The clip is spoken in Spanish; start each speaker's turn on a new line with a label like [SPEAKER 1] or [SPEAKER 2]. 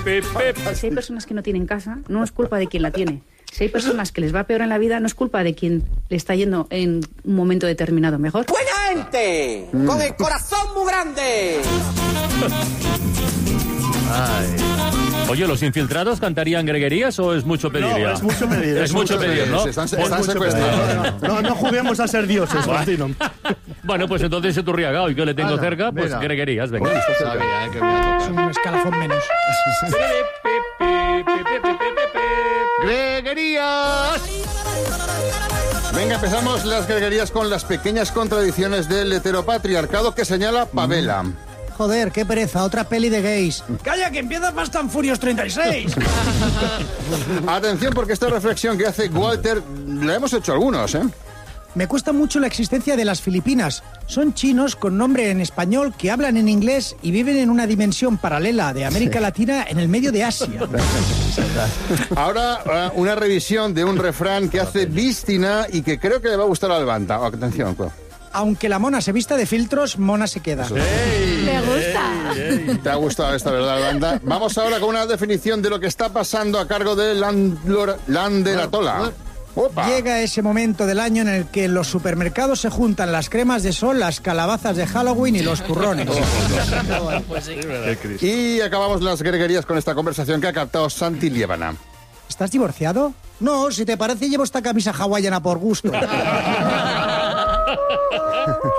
[SPEAKER 1] Si hay personas que no tienen casa, no es culpa de quien la tiene. Si hay personas que les va peor en la vida, no es culpa de quien le está yendo en un momento determinado mejor.
[SPEAKER 2] ¡Buena gente! ¡Con el corazón muy grande!
[SPEAKER 3] Ay. Oye, ¿los infiltrados cantarían greguerías o es mucho pedir?
[SPEAKER 4] No,
[SPEAKER 3] ya?
[SPEAKER 4] es mucho pedir.
[SPEAKER 3] Es mucho pedir, ¿no?
[SPEAKER 5] Están
[SPEAKER 4] Mucho
[SPEAKER 5] secuestrados.
[SPEAKER 4] pedir. No juguemos a ser dioses, Faustino.
[SPEAKER 3] Bueno, pues entonces Iturriaga, hoy que le tengo cerca, pues
[SPEAKER 5] mira.
[SPEAKER 3] greguerías, venga.
[SPEAKER 5] Sabía, que voy a tocar.
[SPEAKER 6] Es un escalafón menos.
[SPEAKER 5] ¡Greguerías! Venga, empezamos las greguerías con las pequeñas contradicciones del heteropatriarcado que señala Pavela.
[SPEAKER 6] Joder, qué pereza, otra peli de gays.
[SPEAKER 7] ¡Calla, que empieza Fast and Furious 36!
[SPEAKER 5] Atención, porque esta reflexión que hace Walter la hemos hecho algunos, ¿eh?
[SPEAKER 6] Me cuesta mucho la existencia de las Filipinas. Son chinos con nombre en español que hablan en inglés y viven en una dimensión paralela de América Latina en el medio de Asia.
[SPEAKER 5] Ahora, una revisión de un refrán que hace Vístina y que creo que le va a gustar al Banta. Atención, pues.
[SPEAKER 6] Aunque la mona se vista de filtros, mona se queda.
[SPEAKER 1] Me gusta.
[SPEAKER 5] Te ha gustado esta, ¿verdad, Banda? Vamos ahora con una definición de lo que está pasando a cargo de Landeratola. ¡Opa! Llega
[SPEAKER 6] ese momento del año en el que en los supermercados se juntan las cremas de sol, las calabazas de Halloween y los turrones.
[SPEAKER 5] Y acabamos las greguerías con esta conversación que ha captado Santi Liébana.
[SPEAKER 6] ¿Estás divorciado? No, si te parece llevo esta camisa hawaiana por gusto.